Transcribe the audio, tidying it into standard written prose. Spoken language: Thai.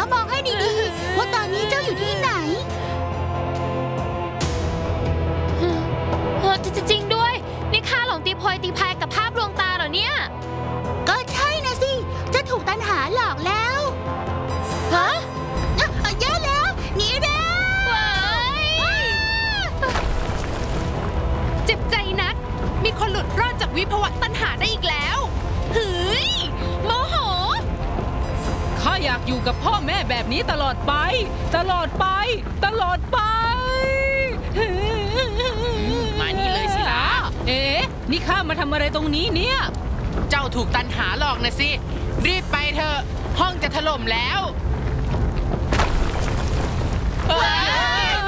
แล้วมองให้ดีๆว่าตอนนี้เจ้าอยู่ที่ไหนจริงด้วยนี่ข้าหลงตีโพยตีพายกับภาพลวงตาเหรอเนี่ยก็ใช่นะสิจะถูกตัณหาหลอกแล้วฮะแย่แล้วหนีเร็วเจ็บใจนักมีคนหลุดรอดจากวิภวะตัณหาได้อีกแล้วเฮ้ยโมโหข้าอยากอยู่กับพ่อแม่แบบนี้ตลอดไปตลอดไปตลอดไปมานี่เลยสิล่ะเอ๊ะนี่ข้ามาทำอะไรตรงนี้เนี่ยเจ้าถูกตันหาหลอกนะสิรีบไปเถอะห้องจะถล่มแล้ว